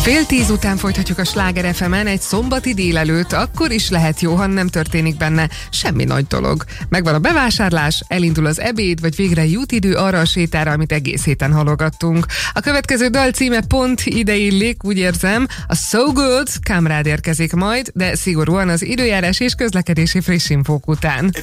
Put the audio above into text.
Fél 10 után folytatjuk a Sláger FM-en egy szombati délelőtt, akkor is lehet jó, ha nem történik benne semmi nagy dolog. Megvan a bevásárlás, elindul az ebéd, vagy végre jut idő arra a sétára, amit egész héten halogattunk. A következő dal címe pont ide illik, úgy érzem, a So Good Kamrád érkezik majd, de szigorúan az időjárás és közlekedési friss infók után.